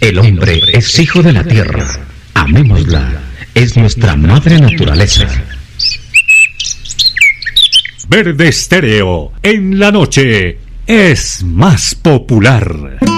El hombre es hijo de la tierra. Amémosla. Es nuestra madre naturaleza. Verde Estéreo, en la noche, es más popular.